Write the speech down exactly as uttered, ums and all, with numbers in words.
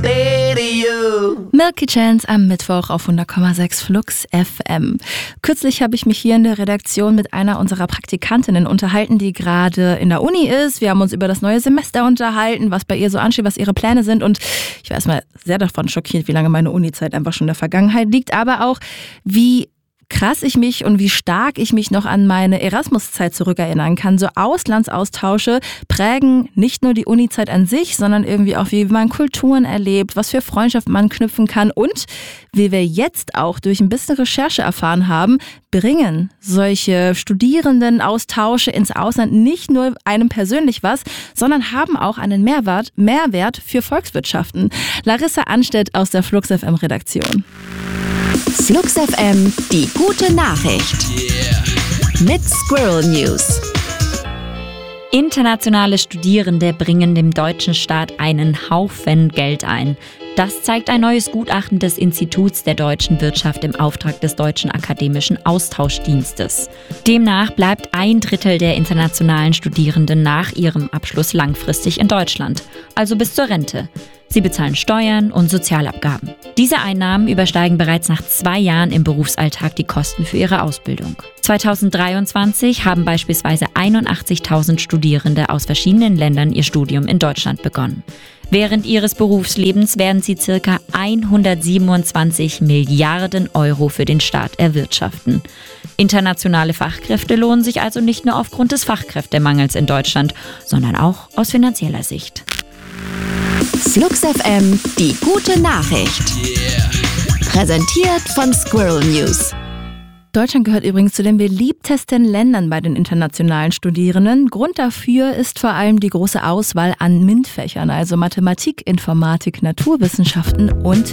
Stereo. Milky Chance am Mittwoch auf hundert Komma sechs Flux F M. Kürzlich habe ich mich hier in der Redaktion mit einer unserer Praktikantinnen unterhalten, die gerade in der Uni ist. Wir haben uns über das neue Semester unterhalten, was bei ihr so ansteht, was ihre Pläne sind. Und ich war erstmal sehr davon schockiert, wie lange meine Uni-Zeit einfach schon in der Vergangenheit liegt, aber auch wie krass ich mich und wie stark ich mich noch an meine Erasmus-Zeit zurückerinnern kann. So Auslandsaustausche prägen nicht nur die Uni-Zeit an sich, sondern irgendwie auch, wie man Kulturen erlebt, was für Freundschaften man knüpfen kann und wie wir jetzt auch durch ein bisschen Recherche erfahren haben, bringen solche Studierendenaustausche ins Ausland nicht nur einem persönlich was, sondern haben auch einen Mehrwert, Mehrwert für Volkswirtschaften. Larissa Anstedt aus der Flux F M Redaktion. Flux F M, die gute Nachricht. Yeah. Mit Squirrel News. Internationale Studierende bringen dem deutschen Staat einen Haufen Geld ein. Das zeigt ein neues Gutachten des Instituts der deutschen Wirtschaft im Auftrag des Deutschen Akademischen Austauschdienstes. Demnach bleibt ein Drittel der internationalen Studierenden nach ihrem Abschluss langfristig in Deutschland, also bis zur Rente. Sie bezahlen Steuern und Sozialabgaben. Diese Einnahmen übersteigen bereits nach zwei Jahren im Berufsalltag die Kosten für ihre Ausbildung. zweitausenddreiundzwanzig haben beispielsweise einundachtzigtausend Studierende aus verschiedenen Ländern ihr Studium in Deutschland begonnen. Während ihres Berufslebens werden sie ca. hundertsiebenundzwanzig Milliarden Euro für den Staat erwirtschaften. Internationale Fachkräfte lohnen sich also nicht nur aufgrund des Fachkräftemangels in Deutschland, sondern auch aus finanzieller Sicht. Flux F M, die gute Nachricht. Yeah. Präsentiert von Squirrel News. Deutschland gehört übrigens zu den beliebtesten Ländern bei den internationalen Studierenden. Grund dafür ist vor allem die große Auswahl an MINT-Fächern, also Mathematik, Informatik, Naturwissenschaften und